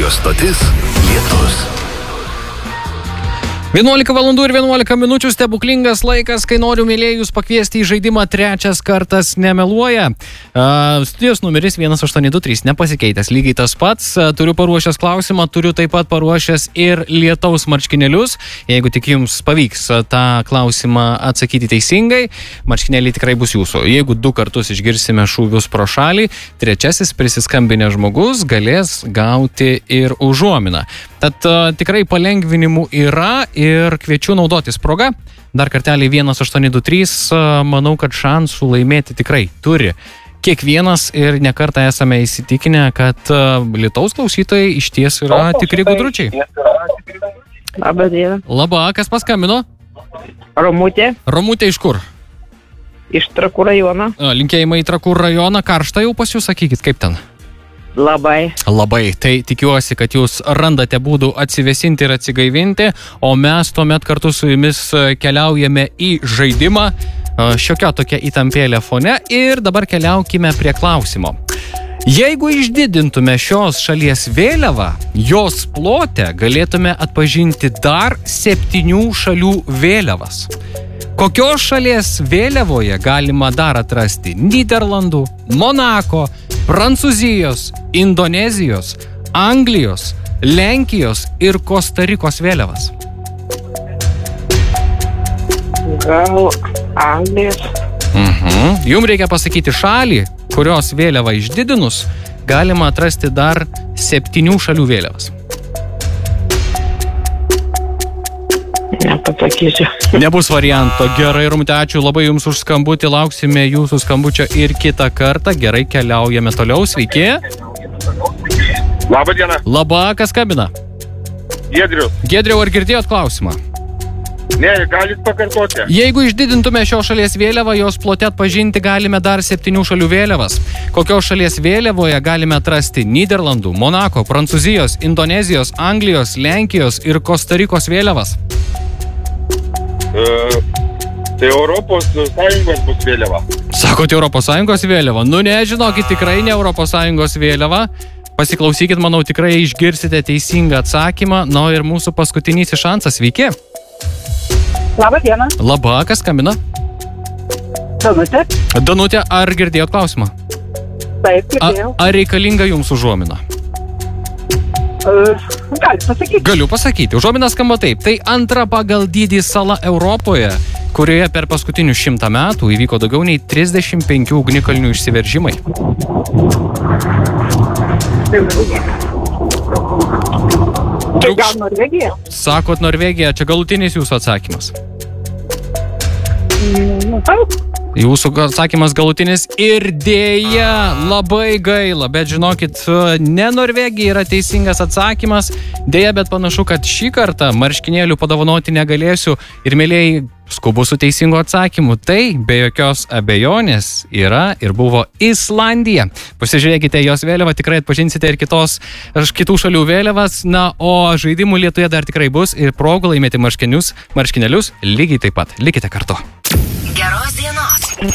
Radio stotis Lietus. 11 valandų ir 11 minučių stebuklingas laikas, kai noriu mėlėjus pakviesti į žaidimą trečias kartas nemeluoja. Studijos numeris 1823 nepasikeitęs, lygiai tas pats. Turiu paruošęs klausimą, turiu taip pat paruošęs ir lietaus marškinėlius. Jeigu tik jums pavyks tą klausimą atsakyti teisingai, marškinėliai tikrai bus jūsų. Jeigu 2 kartus išgirsime šūvius pro šalį, trečiasis prisiskambinęs žmogus galės gauti ir užuominą. Tad tikrai palengvinimų yra ir kviečiu naudotis proga. Dar kartelį 1823, manau, kad šansų laimėti tikrai turi kiekvienas ir nekartą esame įsitikinę, kad lietaus klausytojai iš ties yra tikri gudručiai. Labą dieną. Labą, kas paskambino? Romutė. Romutė iš kur? Iš Trakų rajono. Linkėjimai į Trakų rajoną. Karšta jau pas jūs, sakykit, kaip ten? Labai. Labai. Tai tikiuosi, kad jūs randate būdų atsivėsinti ir atsigaivinti, o mes tuomet kartu su jumis keliaujame į žaidimą, šiokia tokia įtampėlė fone, ir dabar keliaukime prie klausimo. Jeigu išdidintume šios šalies vėliavą, jos plote galėtume atpažinti dar 7 šalių vėliavas. Kokios šalies vėliavoje galima dar atrasti Nyderlandų, Monako, Prancūzijos, Indonezijos, Anglijos, Lenkijos ir Kostarikos vėliavas? Gal Anglijos. Jums reikia pasakyti šalį, kurios vėliavą išdidinus galima atrasti dar 7 šalių vėliavas. Nepasakysiu. Nebus varianto. Gerai, Rumute, ačiū labai jums už skambutį. Lauksime jūsų skambučio ir kitą kartą. Gerai, keliaujame toliau. Sveiki. Labą dieną. Labą, kas skambina? Giedrius. Giedriau, ar girdėjot klausimą? Ne, galit pakartoti. Jeigu išdidintume šios šalies vėliavą, jos plote atpažinti galime dar 7 šalių vėliavas. Kokios šalies vėliavoje galime atrasti Nyderlandų, Monako, Prancūzijos, Indonezijos, Anglijos, Lenkijos ir Kostarikos vėliavas? Tai Europos Sąjungos bus vėliava. Sakot, Europos Sąjungos vėliava? Nu, nežinokit, tikrai ne Europos Sąjungos vėliava. Pasiklausykit, manau, tikrai išgirsite teisingą atsakymą. Na, ir mūsų paskutinysis šansas. Sveiki. Labą dieną. Labą, kas skambina? Danutė. Danutė, ar girdėjot klausimą? Taip, girdėjau. Ar reikalinga jums užuomina? Galit pasakyti. Galiu pasakyti. Užuomina skamba taip. Tai antra pagal dydį sala Europoje, kurioje per paskutinius 100 metų įvyko daugiau nei 35 ugnikalnių išsiveržimai. Tai gal Norvegija? Sakot Norvegija, čia galutinis jūsų atsakymas. Taip. Jūsų atsakymas galutinis ir dėja, labai gaila, bet žinokit, ne Norvegija yra teisingas atsakymas. Dėja, bet panašu, kad šį kartą marškinėlių padovanoti negalėsiu ir mėlėjai skubu su teisingu atsakymu. Tai be jokios abejonės yra ir buvo Islandija. Pasižiūrėkite jos vėliavą, tikrai atpažinsite ir kitų šalių vėliavas. Na, o žaidimų Lietuvoje dar tikrai bus ir progų laimėti marškinėlius lygiai taip pat. Likite kartu. Geros dienos.